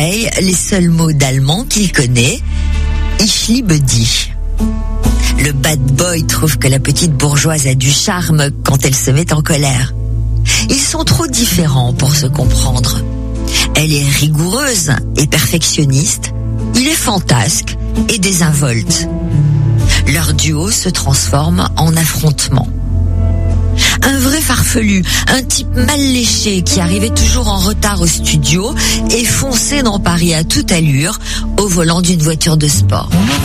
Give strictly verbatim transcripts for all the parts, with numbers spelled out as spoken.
les seuls mots d'allemand qu'il connaît, ich liebe dich. Le bad boy trouve que la petite bourgeoise a du charme quand elle se met en colère. Ils sont trop différents pour se comprendre. Elle est rigoureuse et perfectionniste, il est fantasque et désinvolte. Leur duo se transforme en affrontement. Un vrai farfelu, un type mal léché qui arrivait toujours en retard au studio et fonçait dans Paris à toute allure au volant d'une voiture de sport.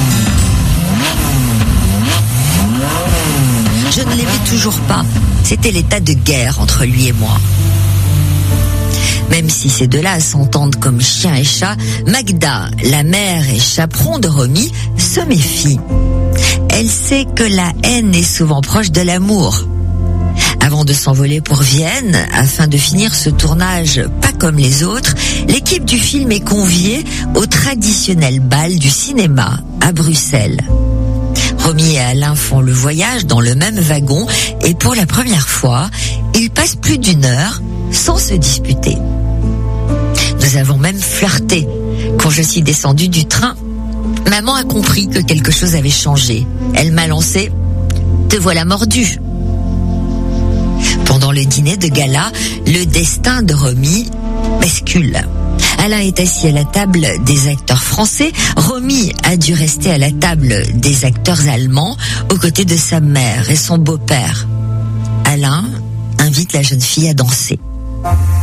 Je ne l'aimais toujours pas. C'était l'état de guerre entre lui et moi. Même si ces deux-là s'entendent comme chien et chat, Magda, la mère et chaperon de Romy, se méfie. Elle sait que la haine est souvent proche de l'amour. Avant de s'envoler pour Vienne, afin de finir ce tournage pas comme les autres, l'équipe du film est conviée au traditionnel bal du cinéma à Bruxelles. Romy et Alain font le voyage dans le même wagon et pour la première fois, ils passent plus d'une heure sans se disputer. Nous avons même flirté. Quand je suis descendue du train, maman a compris que quelque chose avait changé. Elle m'a lancé « Te voilà mordu ». Pendant le dîner de gala, le destin de Romy bascule. Alain est assis à la table des acteurs français. Romy a dû rester à la table des acteurs allemands aux côtés de sa mère et son beau-père. Alain invite la jeune fille à danser.